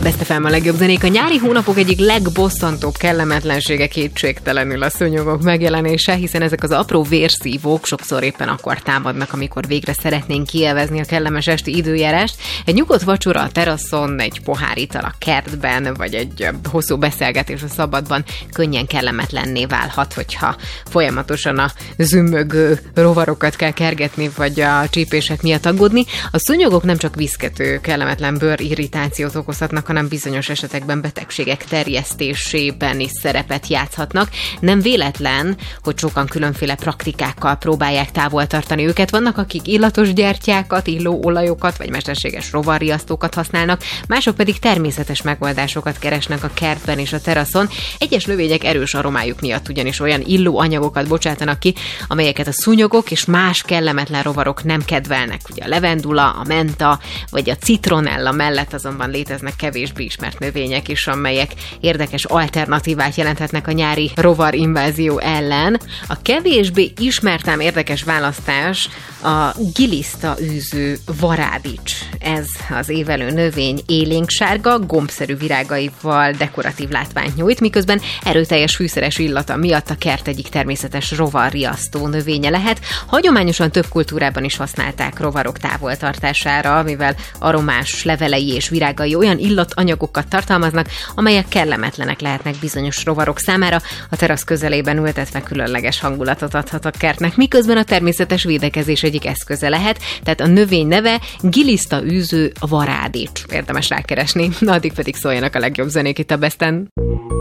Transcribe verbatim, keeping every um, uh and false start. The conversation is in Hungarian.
Best ef em a legjobb zenék. A nyári hónapok egyik legbosszantóbb kellemetlensége kétségtelenül a szúnyogok megjelenése, hiszen ezek az apró vérszívók sokszor éppen akkor támadnak, amikor végre szeretnénk kielvezni a kellemes esti időjárást. Egy nyugodt vacsora a teraszon, egy pohár ital a kertben, vagy egy hosszú beszélgetés a szabadban könnyen kellemetlenné válhat, hogyha folyamatosan a zümmögő rovarokat kell kergetni, vagy a csípések miatt aggódni. A szúnyogok nem csak viszkető, kellemetlen bőrirritációt okozhatnak, hanem bizonyos esetekben betegségek terjesztésében is szerepet játszhatnak. Nem véletlen, hogy sokan különféle praktikákkal próbálják távol tartani őket. Vannak, akik illatos gyertyákat, illóolajokat vagy mesterséges rovarriasztókat használnak, mások pedig természetes megoldásokat keresnek a kertben és a teraszon. Egyes növények erős aromájuk miatt ugyanis olyan illó anyagokat bocsátanak ki, amelyeket a szúnyogok és más kellemetlen rovarok nem kedvelnek. Ugye a levendula, a menta vagy a citronella mellett azonban léteznek kevésbé ismert növények is, amelyek érdekes alternatívát jelenthetnek a nyári rovarinvázió ellen. A kevésbé ismert ám érdekes választás a gilisztaűző varádics. Ez az évelő növény élénksárga, gombszerű virágaival dekoratív látványt nyújt, miközben erőteljes fűszeres illata miatt a kert egyik természetes rovarriasztó növénye lehet. Hagyományosan több kultúrában is használták rovarok távoltartására, mivel aromás levelei és virágai olyan illatanyagokat tartalmaznak, amelyek kellemetlenek lehetnek bizonyos rovarok számára. A terasz közelében ültetve különleges hangulatot adhat a kertnek, miközben a természetes védekezés egyik eszköze lehet, tehát a növény neve gilisztaűző varádics. Érdemes rákeresni, na addig pedig szóljanak a legjobb zenék itt a Besten.